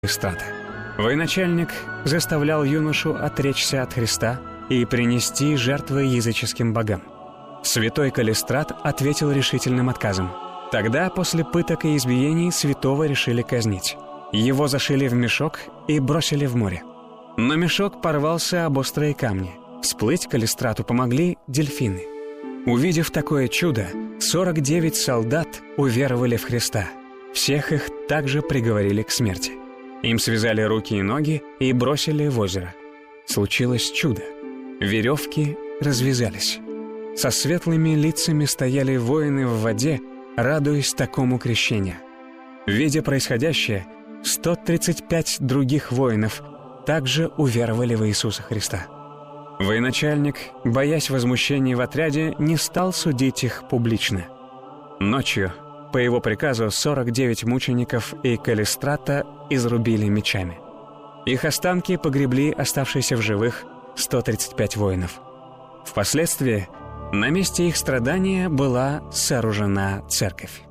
Калистрата. Военачальник заставлял юношу отречься от Христа и принести жертвы языческим богам. Святой Калистрат ответил решительным отказом. Тогда, после пыток и избиений, святого решили казнить. Его зашили в мешок и бросили в море. Но мешок порвался об острые камни. Всплыть Калистрату помогли дельфины. Увидев такое чудо, 49 солдат уверовали в Христа. Всех их также приговорили к смерти. Им связали руки и ноги и бросили в озеро. Случилось чудо. Веревки развязались. Со светлыми лицами стояли воины в воде, радуясь такому крещению. Видя происходящее, 135 других воинов также уверовали в Иисуса Христа. Военачальник, боясь возмущений в отряде, не стал судить их публично. Ночью, по его приказу, 49 мучеников и Калистрата изрубили мечами. Их останки погребли оставшиеся в живых 135 воинов. Впоследствии на месте их страдания была сооружена церковь.